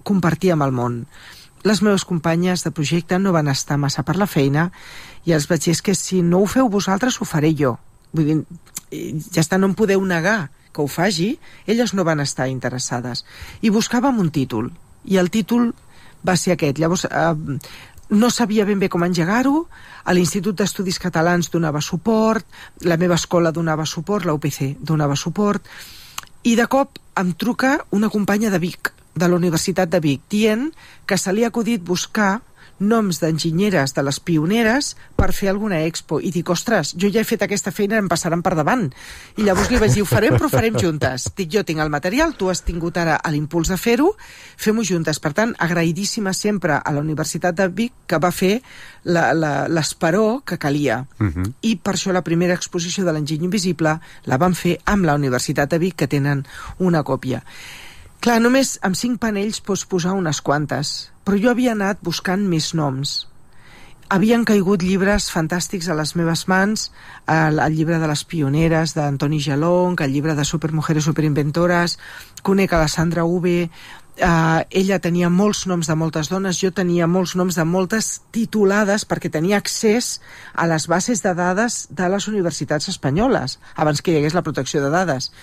compartir amb el món. Les meves companyes de projecte no van estar massa per la feina i els vaig dir, és que si no ho feu vosaltres, ho faré jo. Vull dir, ja està, no em podeu negar que ho faci, elles no van estar interessades. I buscàvem un títol, i el títol va ser aquest. Llavors, no sabia ben bé com engegar-ho, a l'Institut d'Estudis Catalans donava suport, la meva escola donava suport, la UPC donava suport, i de cop em truca una companya de Vic, de la Universitat de Vic, dient que se li ha acudit buscar noms d'enginyeres de les pioneres per fer alguna expo. I dic, ostres, jo ja he fet aquesta feina, em passaran per davant. I llavors li vaig dir, ho farem, però ho farem juntes. Dic, jo tinc el material, tu has tingut ara l'impuls de fer-ho, fem-ho juntes. Per tant, agraïdíssima sempre a la Universitat de Vic, que va fer l'esperó que calia. I per això la primera exposició de l'Enginy Invisible la van fer amb la Universitat de Vic, que tenen una còpia. Clar, només amb 5 panells pots posar unes quantes, però jo havia anat buscant més noms. Havien caigut llibres fantàstics a les meves mans, el llibre de les pioneres d'Antoni Gelong, el llibre de Supermujeres Superinventores, conec a la Sandra Uve, ella tenia molts noms de moltes dones, jo tenia molts noms de moltes titulades perquè tenia accés a les bases de dades de les universitats espanyoles, abans que hi hagués la protecció de dades.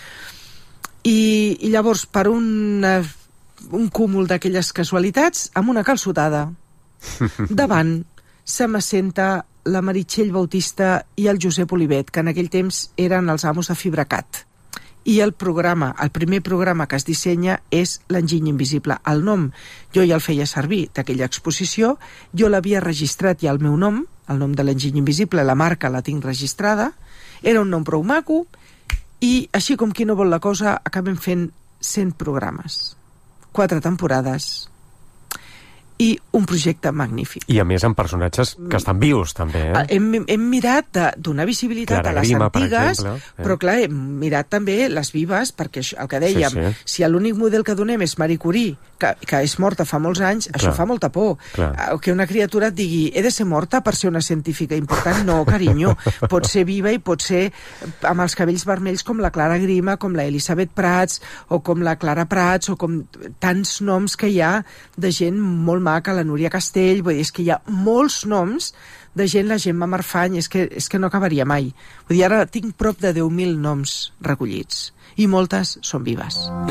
I llavors, per un cúmul d'aquelles casualitats, amb una calçotada, davant se m'assenta la Meritxell Bautista i el Josep Olivet, que en aquell temps eren els amos de Fibracat. I el primer programa que es dissenya és l'Enginy Invisible. El nom jo ja el feia servir d'aquella exposició, jo l'havia registrat ja el meu nom, el nom de l'Enginy Invisible, la marca la tinc registrada, era un nom prou maco, i així com qui no vol la cosa, acabem fent 100 programes, 4 temporades i un projecte magnífic. I a més amb personatges que estan vius, també, eh? Hem mirat de donar visibilitat a les antigues, però clar, hem mirat també les vives, perquè el que dèiem, si l'únic model que donem és Marie Curie, que és morta fa molts anys, això fa molta por. Que una criatura et digui, he de ser morta per ser una científica important? No, carinyo, pot ser viva i pot ser amb els cabells vermells com la Clara Grima, com la Elisabet Prats, o com la Clara Prats, o com tants noms que hi ha de gent molt maca, la Núria Castell, vull dir, és que hi ha molts noms de gent, la Gemma Marfany, és que no acabaria mai. Vull dir, ara tinc prop de 10.000 noms recollits, i moltes són vives.